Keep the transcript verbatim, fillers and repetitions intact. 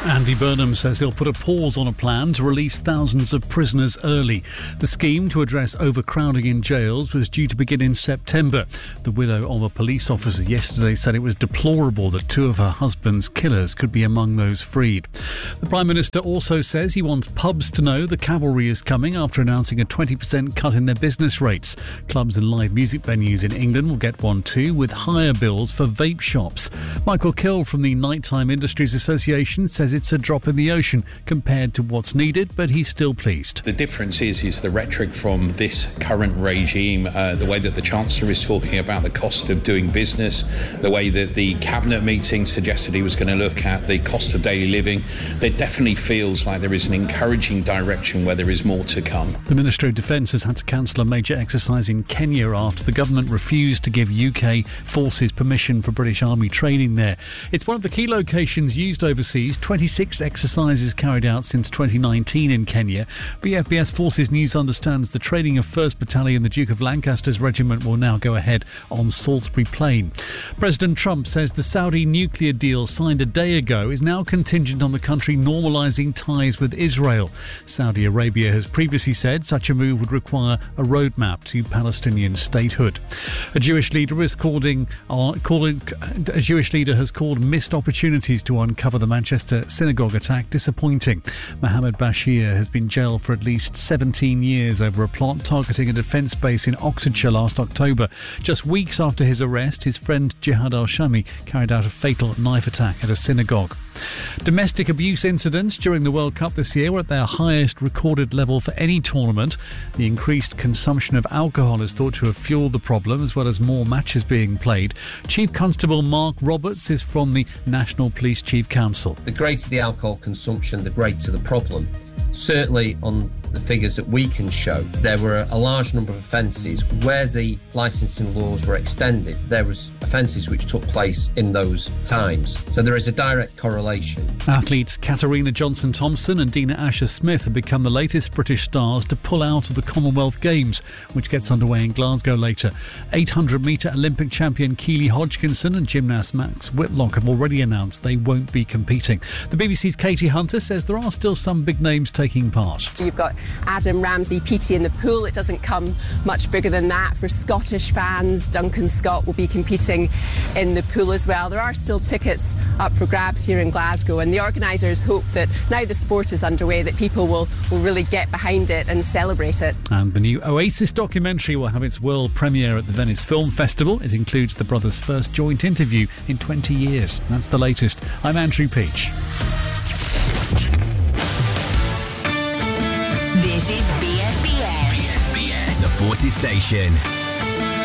Andy Burnham says he'll put a pause on a plan to release thousands of prisoners early. The scheme to address overcrowding in jails was due to begin in September. The widow of a police officer yesterday said it was deplorable that two of her husband's killers could be among those freed. The Prime Minister also says he wants pubs to know the cavalry is coming after announcing a twenty percent cut in their business rates. Clubs and live music venues in England will get one too, with higher bills for vape shops. Michael Kill from the Nighttime Industries Association says it's a drop in the ocean compared to what's needed, but he's still pleased. The difference is is the rhetoric from this current regime, uh, the way that the Chancellor is talking about the cost of doing business, the way that the Cabinet meeting suggested he was going to look at the cost of daily living. There definitely feels like there is an encouraging direction where there is more to come. The Ministry of Defence has had to cancel a major exercise in Kenya after the government refused to give U K forces permission for British Army training there. It's one of the key locations used overseas. twenty-six exercises carried out since twenty nineteen in Kenya. The F B S Forces News understands the training of first Battalion, the Duke of Lancaster's regiment, will now go ahead on Salisbury Plain. President Trump says the Saudi nuclear deal signed a day ago is now contingent on the country normalising ties with Israel. Saudi Arabia has previously said such a move would require a roadmap to Palestinian statehood. A Jewish leader is calling, uh, calling a Jewish leader has called missed opportunities to uncover the Manchester synagogue attack disappointing. Mohammed Bashir has been jailed for at least seventeen years over a plot targeting a defence base in Oxfordshire last October. Just weeks after his arrest, his friend Jihad al-Shami carried out a fatal knife attack at a synagogue. Domestic abuse incidents during the World Cup this year were at their highest recorded level for any tournament. The increased consumption of alcohol is thought to have fueled the problem, as well as more matches being played. Chief Constable Mark Roberts is from the National Police Chief Council. The greater the alcohol consumption, the greater the problem. Certainly on the figures that we can show, there were a large number of offences where the licensing laws were extended. There was offences which took place in those times. So there is a direct correlation. Athletes Katarina Johnson-Thompson and Dina Asher-Smith have become the latest British stars to pull out of the Commonwealth Games, which gets underway in Glasgow later. eight hundred metre Olympic champion Keely Hodgkinson and gymnast Max Whitlock have already announced they won't be competing. The B B C's Katie Hunter says there are still some big names taking part. So you've got Adam Ramsey, P T in the pool. It doesn't come much bigger than that. For Scottish fans, Duncan Scott will be competing in the pool as well. There are still tickets up for grabs here in Glasgow, and the organisers hope that now the sport is underway that people will, will really get behind it and celebrate it. And the new Oasis documentary will have its world premiere at the Venice Film Festival. It includes the brothers' first joint interview in twenty years. That's the latest. I'm Andrew Peach. This is B S B S. B S B S, the Forces Station.